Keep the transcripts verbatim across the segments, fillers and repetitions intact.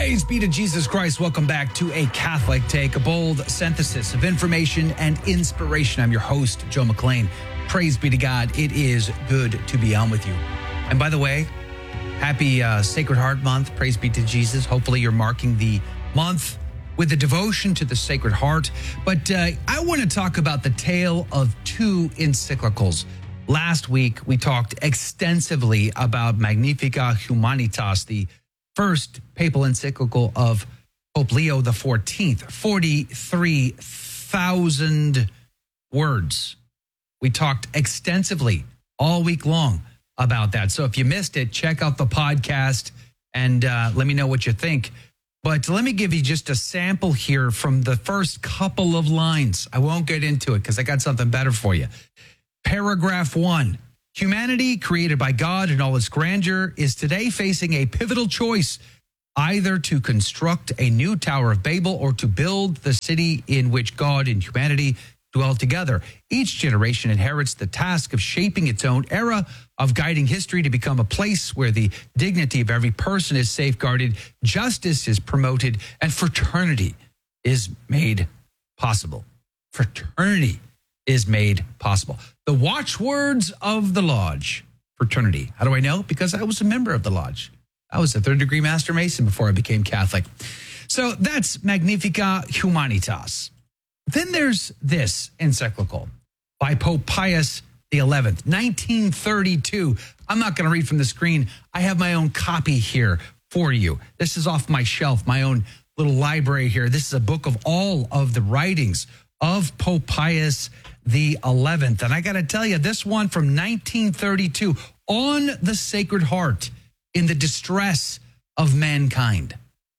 Praise be to Jesus Christ. Welcome back to A Catholic Take, a bold synthesis of information and inspiration. I'm your host, Joe McLean. Praise be to God. It is good to be on with you. And by the way, happy uh, Sacred Heart Month. Praise be to Jesus. Hopefully you're marking the month with a devotion to the Sacred Heart. But uh, I want to talk about the tale of two encyclicals. Last week, we talked extensively about Magnificat Humanitas, the first papal encyclical of Pope Leo the fourteenth, forty-three thousand words. We talked extensively all week long about that. So if you missed it, check out the podcast and uh, let me know what you think. But let me give you just a sample here from the first couple of lines. I won't get into it because I got something better for you. Paragraph one. Humanity, created by God in all its grandeur, is today facing a pivotal choice, either to construct a new Tower of Babel or to build the city in which God and humanity dwell together. Each generation inherits the task of shaping its own era, of guiding history to become a place where the dignity of every person is safeguarded, justice is promoted, and fraternity is made possible. Fraternity is made possible. The watchwords of the Lodge, fraternity. How do I know? Because I was a member of the Lodge. I was a third degree Master Mason before I became Catholic. So that's Magnificat Humanitas. Then there's this encyclical by Pope Pius the eleventh, nineteen thirty-two. I'm not going to read from the screen. I have my own copy here for you. This is off my shelf, my own little library here. This is a book of all of the writings of Pope Pius the eleventh. And I got to tell you, this one from nineteen thirty-two, on the Sacred Heart in the distress of mankind.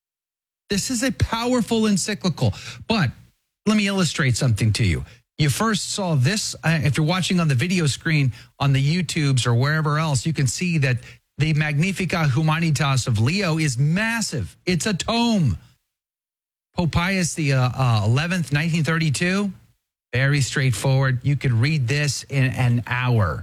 This is a powerful encyclical, but let me illustrate something to you. You first saw this, uh, if you're watching on the video screen on the YouTubes or wherever else, you can see that the Magnificat Humanitas of Leo is massive. It's a tome. Pope Pius the uh, uh, eleventh, nineteen thirty-two, very straightforward. You could read this in an hour.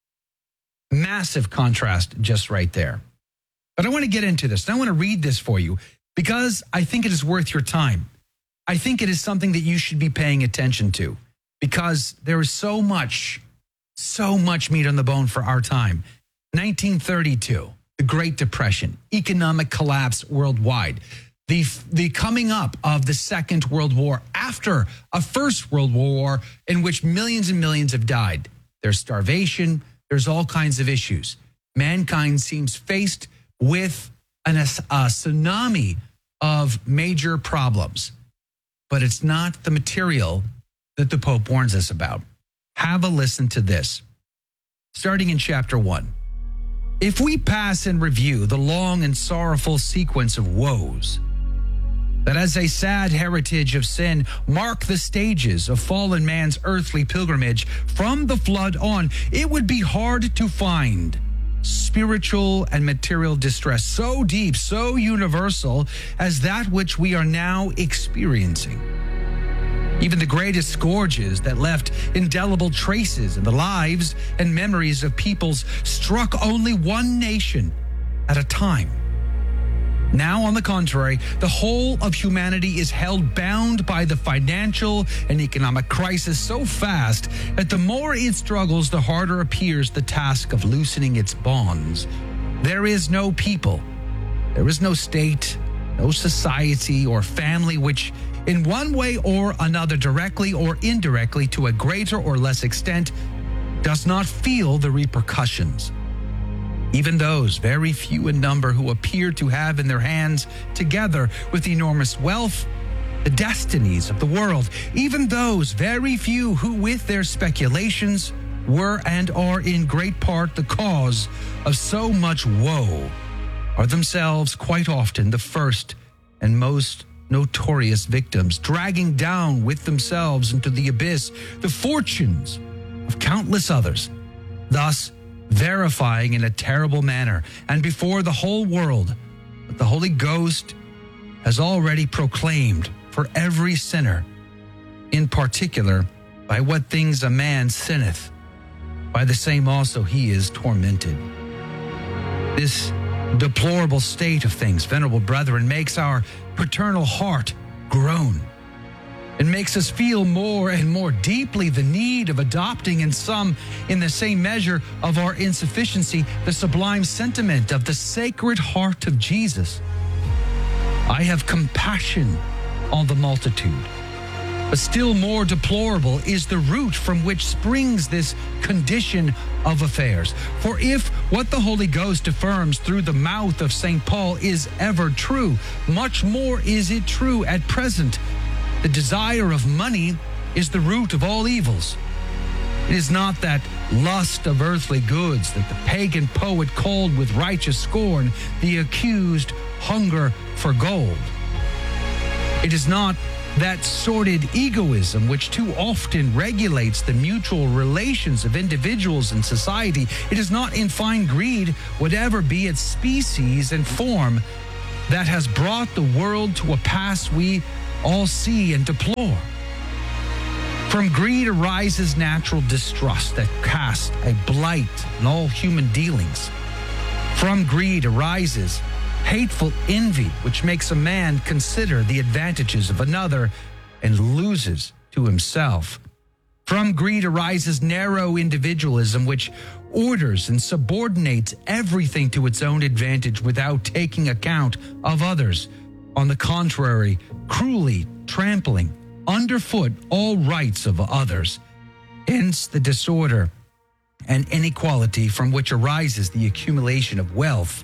Massive contrast just right there. But I want to get into this. And I want to read this for you because I think it is worth your time. I think it is something that you should be paying attention to because there is so much, so much meat on the bone for our time. nineteen thirty-two, the Great Depression, economic collapse worldwide. The, the coming up of the Second World War after a First World War in which millions and millions have died. There's starvation. There's all kinds of issues. Mankind seems faced with an, a, a tsunami of major problems. But it's not the material that the Pope warns us about. Have a listen to this. Starting in chapter one. If we pass in review the long and sorrowful sequence of woes that as a sad heritage of sin mark the stages of fallen man's earthly pilgrimage from the flood on, it would be hard to find spiritual and material distress so deep, so universal as that which we are now experiencing. Even the greatest scourges that left indelible traces in the lives and memories of peoples struck only one nation at a time. Now, on the contrary, the whole of humanity is held bound by the financial and economic crisis so fast that the more it struggles, the harder appears the task of loosening its bonds. There is no people, there is no state, no society or family which, in one way or another, directly or indirectly, to a greater or less extent, does not feel the repercussions. Even those very few in number who appear to have in their hands, together with enormous wealth, the destinies of the world, even those very few who with their speculations were and are in great part the cause of so much woe, are themselves quite often the first and most notorious victims, dragging down with themselves into the abyss the fortunes of countless others, thus verifying in a terrible manner and before the whole world what the Holy Ghost has already proclaimed for every sinner, in particular, by what things a man sinneth, by the same also he is tormented. This deplorable state of things, venerable brethren, makes our paternal heart groan. It makes us feel more and more deeply the need of adopting in some, in the same measure of our insufficiency, the sublime sentiment of the Sacred Heart of Jesus. I have compassion on the multitude. But still more deplorable is the root from which springs this condition of affairs. For if what the Holy Ghost affirms through the mouth of Saint Paul is ever true, much more is it true at present. The desire of money is the root of all evils. It is not that lust of earthly goods that the pagan poet called with righteous scorn the accused hunger for gold. It is not that sordid egoism which too often regulates the mutual relations of individuals in society. It is not in fine greed, whatever be its species and form, that has brought the world to a pass we all see and deplore. From greed arises natural distrust that casts a blight on all human dealings. From greed arises hateful envy, which makes a man consider the advantages of another and loses to himself. From greed arises narrow individualism, which orders and subordinates everything to its own advantage without taking account of others. On the contrary, cruelly trampling underfoot all rights of others. Hence the disorder and inequality from which arises the accumulation of wealth.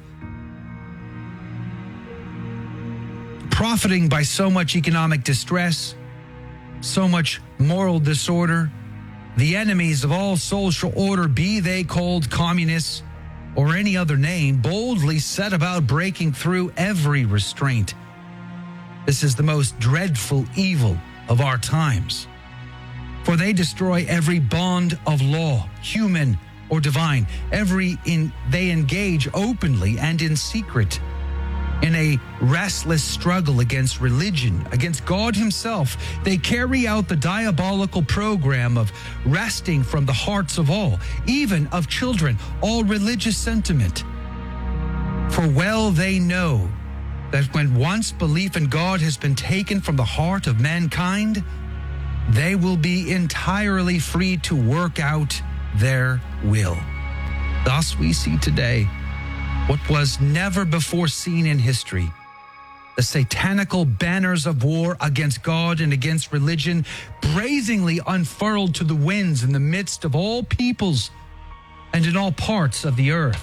Profiting by so much economic distress, so much moral disorder, the enemies of all social order, be they called communists or any other name, boldly set about breaking through every restraint. This is the most dreadful evil of our times, for they destroy every bond of law, human or divine. Every in they engage openly and in secret in a restless struggle against religion, against God himself. They carry out the diabolical program of wresting from the hearts of all, even of children, all religious sentiment. For well they know that when once belief in God has been taken from the heart of mankind, they will be entirely free to work out their will. Thus we see today what was never before seen in history: the satanical banners of war against God and against religion, brazenly unfurled to the winds in the midst of all peoples and in all parts of the earth.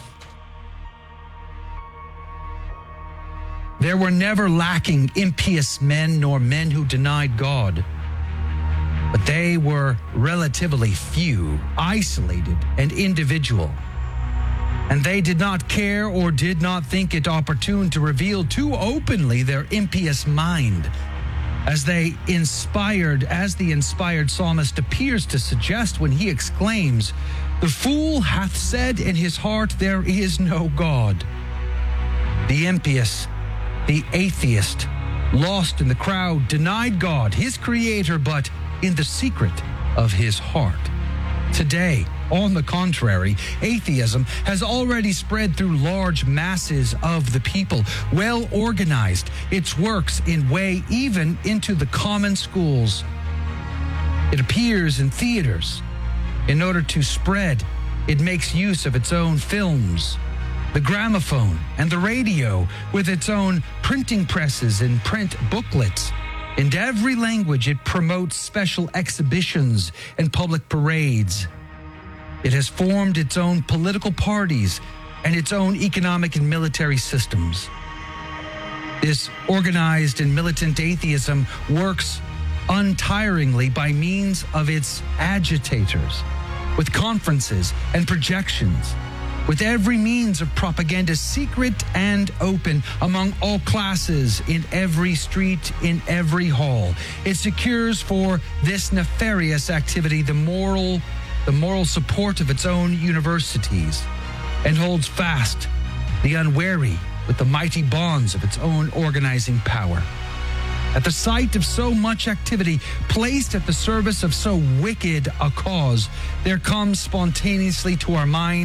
There were never lacking impious men nor men who denied God, but they were relatively few, isolated, and individual. And they did not care or did not think it opportune to reveal too openly their impious mind, as they inspired, as the inspired psalmist appears to suggest when he exclaims, "The fool hath said in his heart, there is no God." The impious, the atheist, lost in the crowd, denied God, his creator, but in the secret of his heart. Today, on the contrary, atheism has already spread through large masses of the people, well organized. Its works in way even into the common schools. It appears in theaters. In order to spread, it makes use of its own films, the gramophone, and the radio, with its own printing presses and print booklets. In every language, it promotes special exhibitions and public parades. It has formed its own political parties and its own economic and military systems. This organized and militant atheism works untiringly by means of its agitators, with conferences and projections, with every means of propaganda, secret and open, among all classes, in every street, in every hall. It secures for this nefarious activity the moral, the moral support of its own universities, and holds fast the unwary with the mighty bonds of its own organizing power. At the sight of so much activity placed at the service of so wicked a cause, there comes spontaneously to our mind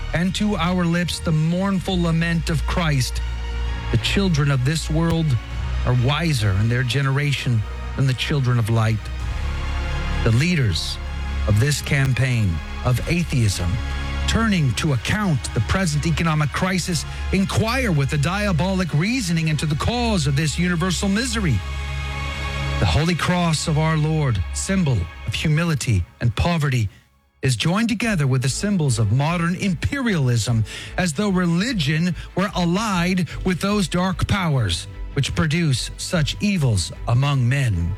and to our lips the mournful lament of Christ. The children of this world are wiser in their generation than the children of light. The leaders of this campaign of atheism, turning to account the present economic crisis, inquire with a diabolic reasoning into the cause of this universal misery. The Holy Cross of our Lord, symbol of humility and poverty, is joined together with the symbols of modern imperialism, as though religion were allied with those dark powers which produce such evils among men.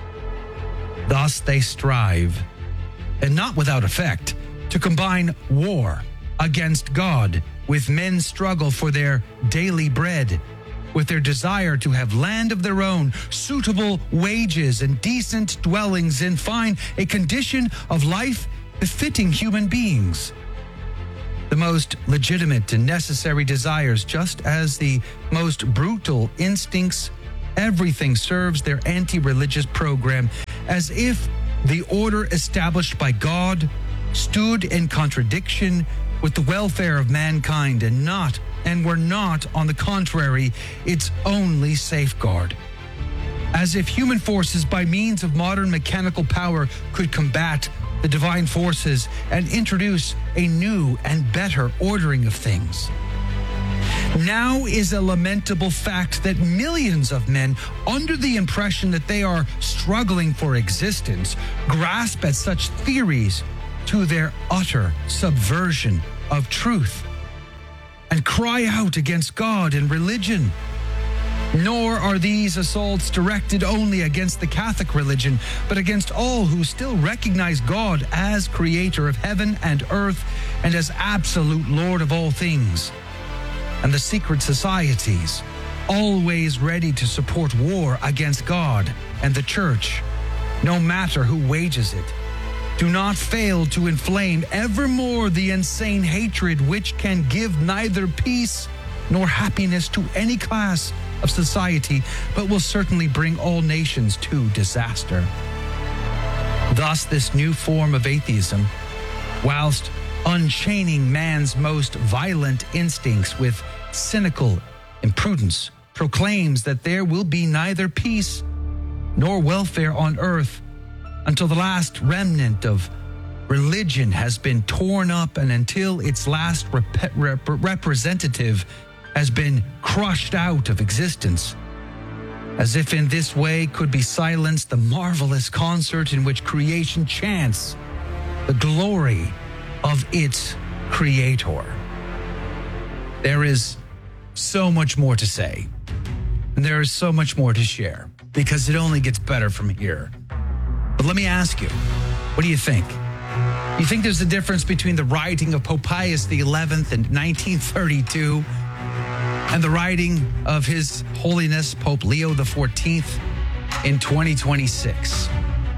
Thus they strive, and not without effect, to combine war against God with men's struggle for their daily bread, with their desire to have land of their own, suitable wages and decent dwellings, and find a condition of life befitting human beings. The most legitimate and necessary desires, just as the most brutal instincts, everything serves their anti-religious program, as if the order established by God stood in contradiction with the welfare of mankind and not, and were not, on the contrary, its only safeguard. As if human forces, by means of modern mechanical power, could combat the divine forces and introduce a new and better ordering of things. Now is a lamentable fact that millions of men, under the impression that they are struggling for existence, grasp at such theories to their utter subversion of truth and cry out against God and religion. Nor are these assaults directed only against the Catholic religion, but against all who still recognize God as creator of heaven and earth and as absolute Lord of all things. And the secret societies, always ready to support war against God and the Church, no matter who wages it, do not fail to inflame evermore the insane hatred which can give neither peace nor happiness to any class of society, but will certainly bring all nations to disaster. Thus, this new form of atheism, whilst unchaining man's most violent instincts with cynical imprudence, proclaims that there will be neither peace nor welfare on earth until the last remnant of religion has been torn up and until its last rep- rep- representative has been crushed out of existence. As if in this way could be silenced the marvelous concert in which creation chants the glory of its creator. There is so much more to say, and there is so much more to share, because it only gets better from here. But let me ask you, what do you think? You think there's a difference between the writing of Pope Pius the eleventh in nineteen thirty-two and the writing of His Holiness Pope Leo the fourteenth in twenty twenty-six?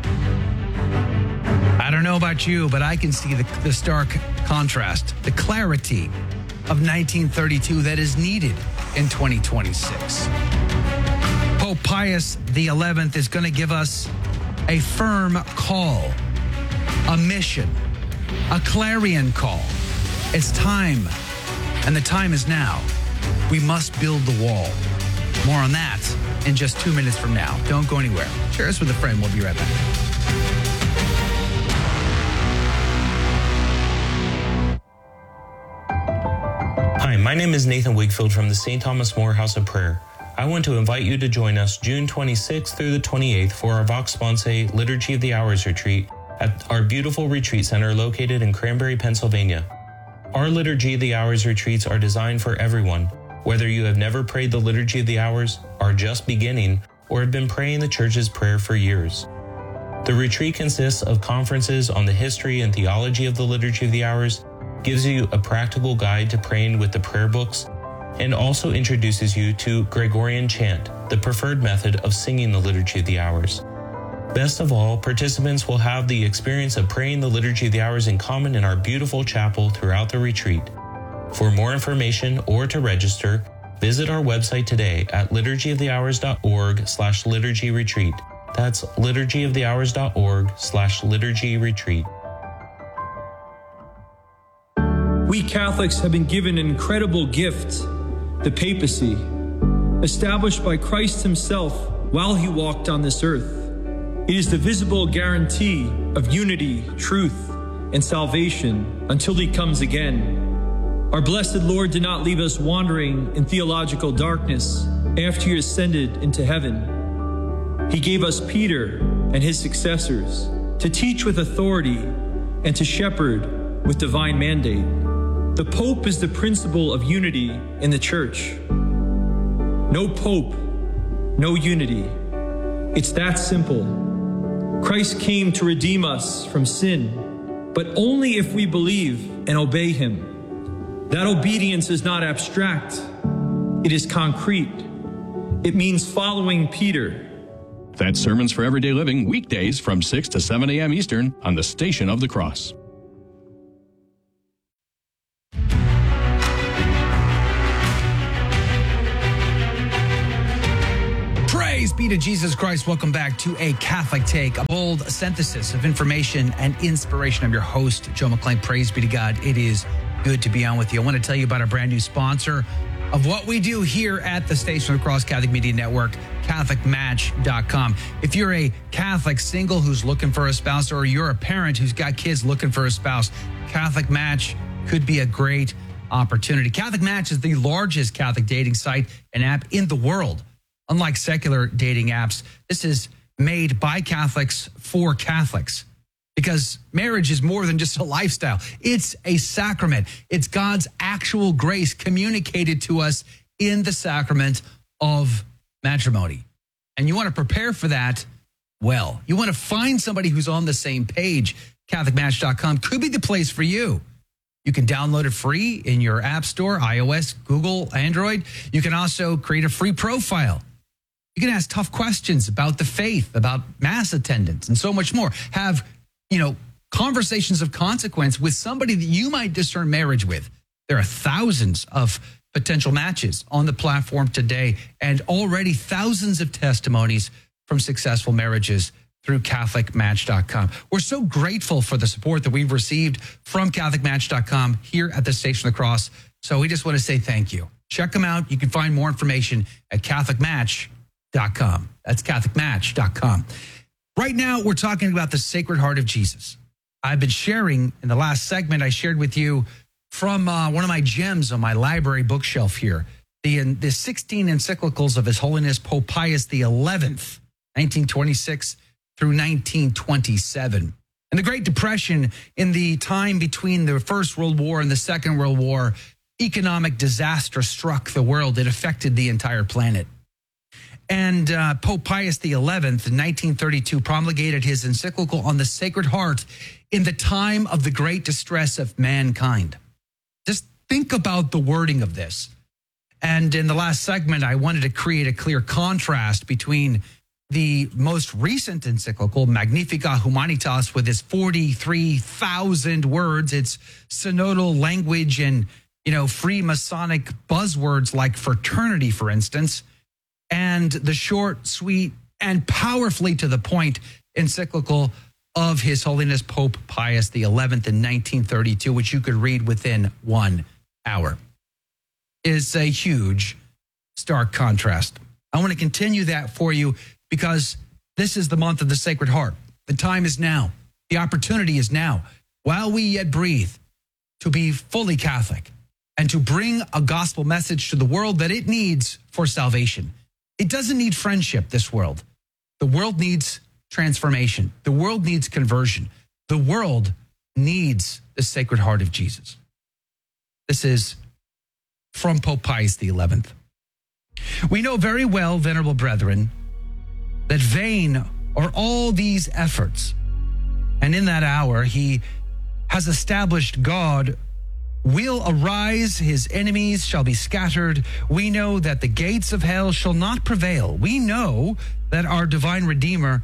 I don't know about you, but I can see the, the stark contrast, the clarity of nineteen thirty-two that is needed in twenty twenty-six. Pope Pius the eleventh is going to give us a firm call, a mission, a clarion call. It's time, and the time is now. We must build the wall. More on that in just two minutes from now. Don't go anywhere. Share us with a friend. We'll be right back. Hi, my name is Nathan Wigfield from the Saint Thomas More House of Prayer. I want to invite you to join us June twenty-sixth through the twenty-eighth for our Vox Sponsae Liturgy of the Hours retreat at our beautiful retreat center located in Cranberry, Pennsylvania. Our Liturgy of the Hours retreats are designed for everyone, whether you have never prayed the Liturgy of the Hours, are just beginning, or have been praying the Church's prayer for years. The retreat consists of conferences on the history and theology of the Liturgy of the Hours, gives you a practical guide to praying with the prayer books, and also introduces you to Gregorian chant, the preferred method of singing the Liturgy of the Hours. Best of all, participants will have the experience of praying the Liturgy of the Hours in common in our beautiful chapel throughout the retreat. For more information or to register, visit our website today at liturgy of the hours dot org slash liturgy retreat. That's liturgy of the hours dot org slash liturgy retreat. We Catholics have been given an incredible gift, the papacy, established by Christ himself while he walked on this earth. It is the visible guarantee of unity, truth, and salvation until he comes again. Our blessed Lord did not leave us wandering in theological darkness after he ascended into heaven. He gave us Peter and his successors to teach with authority and to shepherd with divine mandate. The Pope is the principle of unity in the Church. No Pope, no unity. It's that simple. Christ came to redeem us from sin, but only if we believe and obey him. That obedience is not abstract. It is concrete. It means following Peter. That's Sermons for Everyday Living, weekdays from six to seven a.m. Eastern on the Station of the Cross. Praise be to Jesus Christ. Welcome back to A Catholic Take, a bold synthesis of information and inspiration. I'm your host, Joe McClain. Praise be to God. It is good to be on with you. I want to tell you about our brand new sponsor of what we do here at the Station of the Cross Catholic Media Network, Catholic Match dot com. If you're a Catholic single who's looking for a spouse, or you're a parent who's got kids looking for a spouse, Catholic Match could be a great opportunity. Catholic Match is the largest Catholic dating site and app in the world. Unlike secular dating apps, this is made by Catholics for Catholics, because marriage is more than just a lifestyle. It's a sacrament. It's God's actual grace communicated to us in the sacrament of matrimony. And you want to prepare for that well. You want to find somebody who's on the same page. Catholic Match dot com could be the place for you. You can download it free in your app store, iOS, Google, Android. You can also create a free profile. You can ask tough questions about the faith, about mass attendance, and so much more. Have, you know, conversations of consequence with somebody that you might discern marriage with. There are thousands of potential matches on the platform today, and already thousands of testimonies from successful marriages through Catholic Match dot com. We're so grateful for the support that we've received from Catholic Match dot com here at the Station of the Cross. So we just want to say thank you. Check them out. You can find more information at Catholic Match dot com. That's Catholic Match dot com. Right now, we're talking about the Sacred Heart of Jesus. I've been sharing, in the last segment, I shared with you from uh, one of my gems on my library bookshelf here, the, the sixteen encyclicals of His Holiness Pope Pius the eleventh, nineteen twenty-six through nineteen twenty-seven. In the Great Depression, in the time between the First World War and the Second World War, economic disaster struck the world. It affected the entire planet. And uh, Pope Pius the eleventh in nineteen thirty-two promulgated his encyclical on the Sacred Heart in the time of the great distress of mankind. Just think about the wording of this. And in the last segment, I wanted to create a clear contrast between the most recent encyclical, Magnificat Humanitas, with its forty-three thousand words, its synodal language and, you know, free Masonic buzzwords like fraternity, for instance, and the short, sweet, and powerfully to the point encyclical of His Holiness Pope Pius the eleventh in nineteen thirty-two, which you could read within one hour. Is a huge, stark contrast. I want to continue that for you because this is the month of the Sacred Heart. The time is now. The opportunity is now, while we yet breathe, to be fully Catholic and to bring a gospel message to the world that it needs for salvation. It doesn't need friendship, this world. The world needs transformation. The world needs conversion. The world needs the Sacred Heart of Jesus. This is from Pope Pius the eleventh. We know very well, venerable brethren, that vain are all these efforts. And in that hour, he has established God will arise, his enemies shall be scattered. We know that the gates of hell shall not prevail. We know that our divine Redeemer,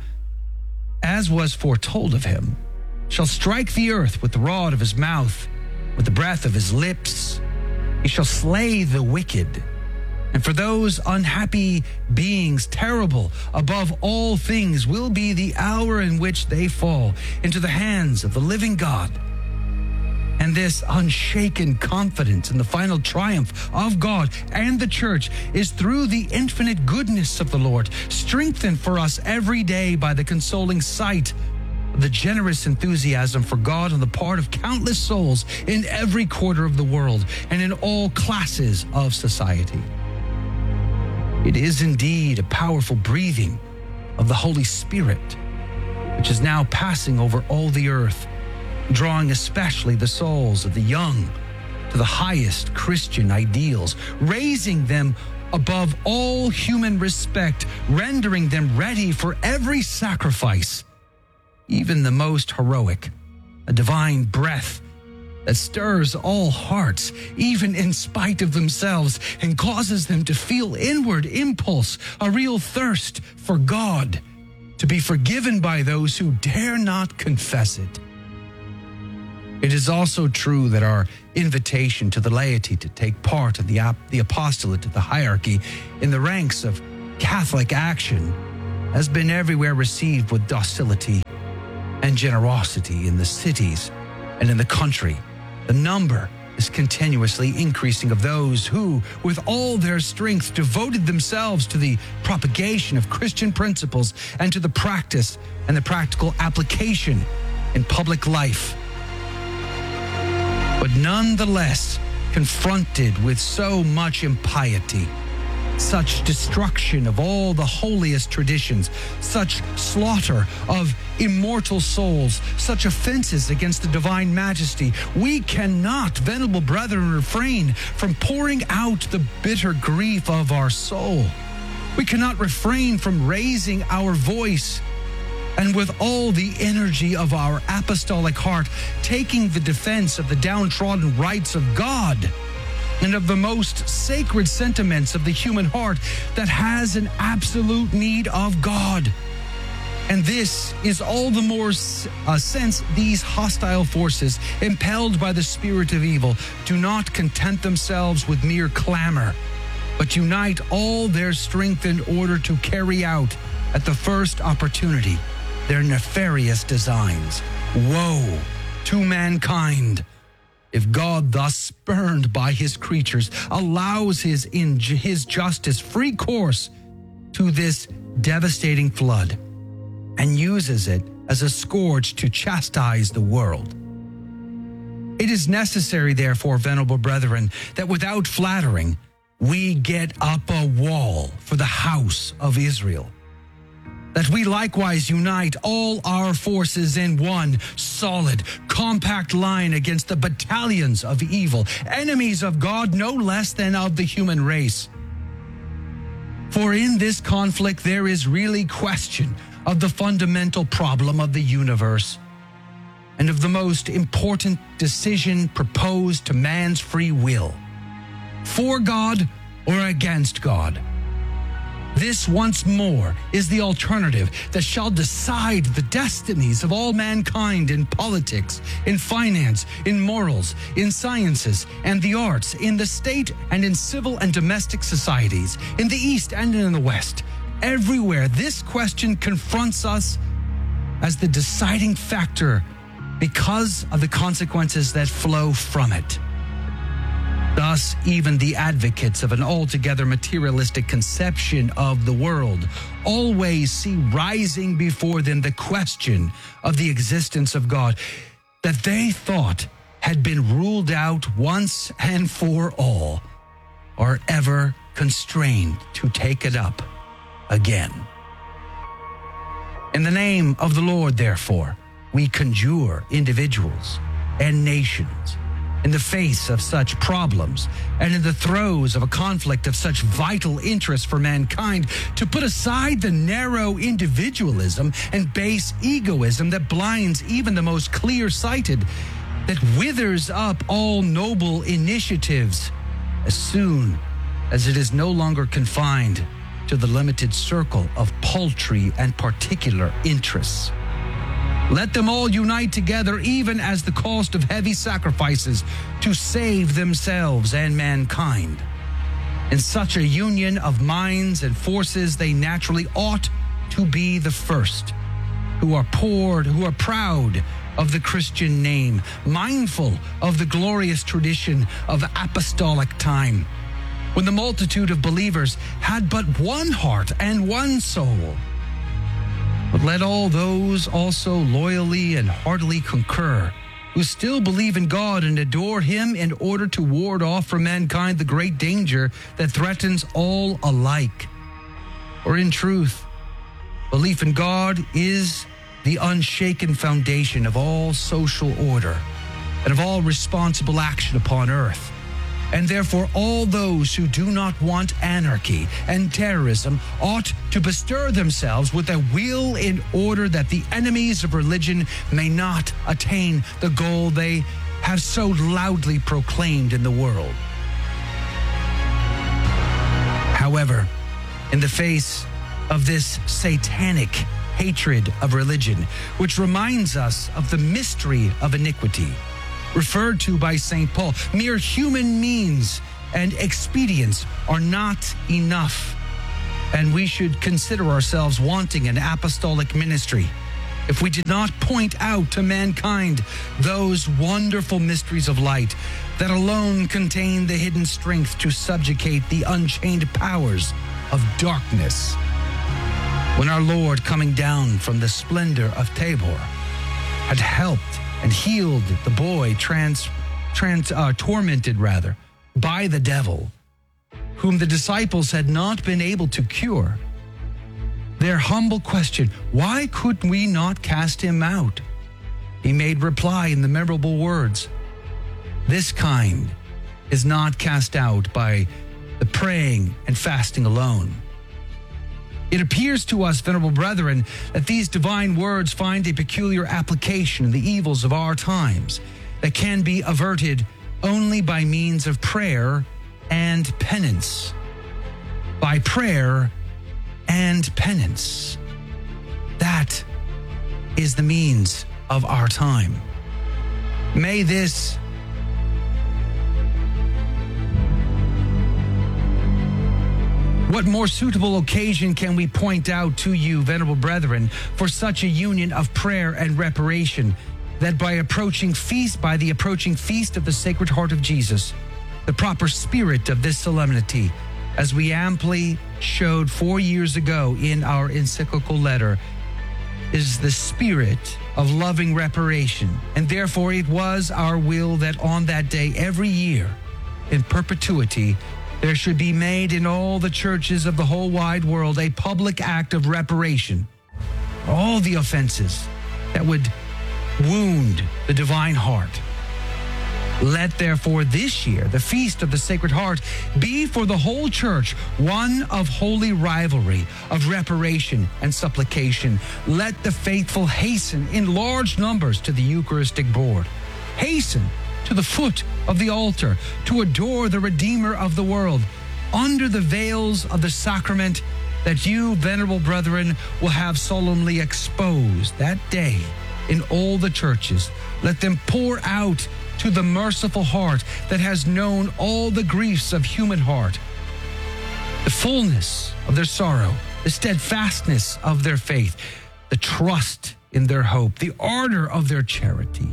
as was foretold of him, shall strike the earth with the rod of his mouth, with the breath of his lips. He shall slay the wicked. And for those unhappy beings, terrible above all things will be the hour in which they fall into the hands of the living God. And this unshaken confidence in the final triumph of God and the church is through the infinite goodness of the Lord, strengthened for us every day by the consoling sight of the generous enthusiasm for God on the part of countless souls in every quarter of the world and in all classes of society. It is indeed a powerful breathing of the Holy Spirit, which is now passing over all the earth, drawing especially the souls of the young to the highest Christian ideals, raising them above all human respect, rendering them ready for every sacrifice, even the most heroic, a divine breath that stirs all hearts, even in spite of themselves, and causes them to feel inward impulse, a real thirst for God, to be forgiven by those who dare not confess it. It is also true that our invitation to the laity to take part in the, ap- the apostolate of the hierarchy in the ranks of Catholic action has been everywhere received with docility and generosity in the cities and in the country. The number is continuously increasing of those who, with all their strength, devoted themselves to the propagation of Christian principles and to the practice and the practical application in public life. But nonetheless, confronted with so much impiety, such destruction of all the holiest traditions, such slaughter of immortal souls, such offenses against the divine majesty, we cannot, venerable brethren, refrain from pouring out the bitter grief of our soul. We cannot refrain from raising our voice and with all the energy of our apostolic heart, taking the defense of the downtrodden rights of God and of the most sacred sentiments of the human heart that has an absolute need of God. And this is all the more uh, since these hostile forces, impelled by the spirit of evil, do not content themselves with mere clamor, but unite all their strength in order to carry out, at the first opportunity, their nefarious designs. Woe to mankind if God, thus spurned by his creatures, allows his, in his justice free course to this devastating flood and uses it as a scourge to chastise the world. It is necessary, therefore, venerable brethren, that without flattering, we get up a wall for the house of Israel, that we likewise unite all our forces in one solid, compact line against the battalions of evil, enemies of God no less than of the human race. For in this conflict there is really question of the fundamental problem of the universe and of the most important decision proposed to man's free will: for God or against God. This once more is the alternative that shall decide the destinies of all mankind in politics, in finance, in morals, in sciences and the arts, in the state and in civil and domestic societies, in the East and in the West. Everywhere this question confronts us as the deciding factor because of the consequences that flow from it. Thus, even the advocates of an altogether materialistic conception of the world always see rising before them the question of the existence of God that they thought had been ruled out once and for all, are ever constrained to take it up again. In the name of the Lord, therefore, we conjure individuals and nations in the face of such problems and in the throes of a conflict of such vital interest for mankind to put aside the narrow individualism and base egoism that blinds even the most clear-sighted, that withers up all noble initiatives as soon as it is no longer confined to the limited circle of paltry and particular interests. Let them all unite together, even as the cost of heavy sacrifices, to save themselves and mankind. In such a union of minds and forces, they naturally ought to be the first, who are poured, who are proud of the Christian name, mindful of the glorious tradition of apostolic time, when the multitude of believers had but one heart and one soul. But let all those also loyally and heartily concur, who still believe in God and adore Him in order to ward off from mankind the great danger that threatens all alike. For in truth, belief in God is the unshaken foundation of all social order and of all responsible action upon earth. And therefore all those who do not want anarchy and terrorism ought to bestir themselves with a will in order that the enemies of religion may not attain the goal they have so loudly proclaimed in the world. However, in the face of this satanic hatred of religion, which reminds us of the mystery of iniquity, referred to by Saint Paul, mere human means and expedients are not enough, and we should consider ourselves wanting an apostolic ministry if we did not point out to mankind those wonderful mysteries of light that alone contain the hidden strength to subjugate the unchained powers of darkness. When our Lord, coming down from the splendor of Tabor, had helped and healed the boy trans, trans uh, tormented rather by the devil, whom the disciples had not been able to cure, their humble question, why could we not cast him out? He made reply in the memorable words, this kind is not cast out by the praying and fasting alone. It appears to us, venerable brethren, that these divine words find a peculiar application in the evils of our times that can be averted only by means of prayer and penance. By prayer and penance. That is the means of our time. May this What more suitable occasion can we point out to you, venerable brethren, for such a union of prayer and reparation, that by approaching feast, by the approaching feast of the Sacred Heart of Jesus, the proper spirit of this solemnity, as we amply showed four years ago in our encyclical letter, is the spirit of loving reparation. And therefore it was our will that on that day every year, in perpetuity, there should be made in all the churches of the whole wide world a public act of reparation for all the offenses that would wound the divine heart. Let therefore this year the feast of the Sacred Heart be for the whole church one of holy rivalry, of reparation and supplication. Let the faithful hasten in large numbers to the Eucharistic board. Hasten to the foot of the altar to adore the Redeemer of the world under the veils of the sacrament that you, venerable brethren, will have solemnly exposed that day in all the churches. Let them pour out to the merciful heart that has known all the griefs of human heart, the fullness of their sorrow, the steadfastness of their faith, the trust in their hope, the ardor of their charity.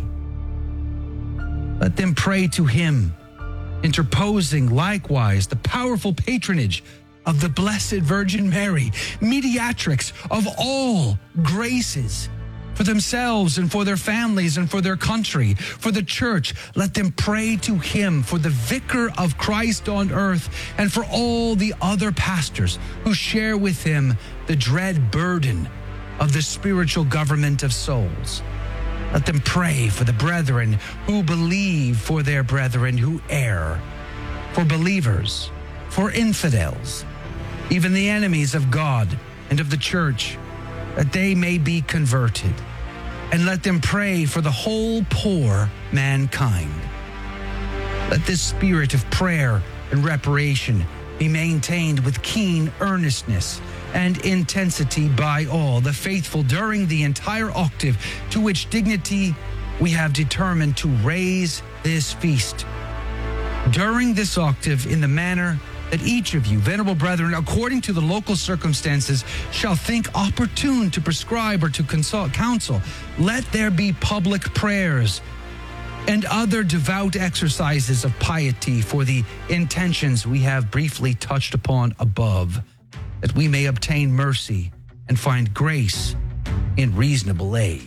Let them pray to him, interposing likewise the powerful patronage of the Blessed Virgin Mary, mediatrix of all graces, for themselves and for their families and for their country, for the church. Let them pray to him for the vicar of Christ on earth and for all the other pastors who share with him the dread burden of the spiritual government of souls. Let them pray for the brethren who believe, for their brethren who err, for believers, for infidels, even the enemies of God and of the church, that they may be converted. And let them pray for the whole poor mankind. Let this spirit of prayer and reparation be maintained with keen earnestness and intensity by all the faithful during the entire octave to which dignity we have determined to raise this feast. During this octave, in the manner that each of you, venerable brethren, according to the local circumstances, shall think opportune to prescribe or to consult counsel. Let there be public prayers and other devout exercises of piety for the intentions we have briefly touched upon above, that we may obtain mercy and find grace in reasonable aid.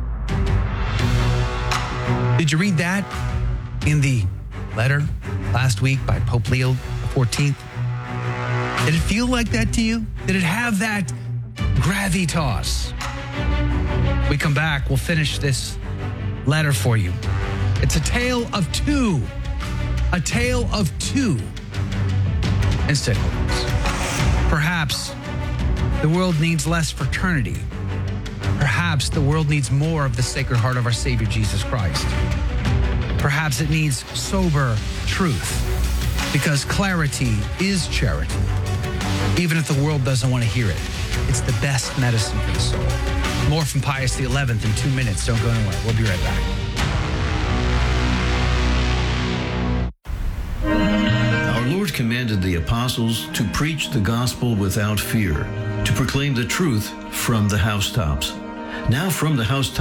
Did you read that in the letter last week by Pope Leo the fourteenth? Did it feel like that to you? Did it have that gravitas? We come back, we'll finish this letter for you. It's a tale of two. A tale of two encyclicals. Perhaps the world needs less fraternity. Perhaps the world needs more of the Sacred Heart of our Savior Jesus Christ. Perhaps it needs sober truth, because clarity is charity. Even if the world doesn't want to hear it, it's the best medicine for the soul. More from Pius the eleventh in two minutes. Don't go anywhere. We'll be right back. Our Lord commanded the apostles to preach the gospel without fear, to proclaim the truth from the housetops. Now from the housetops,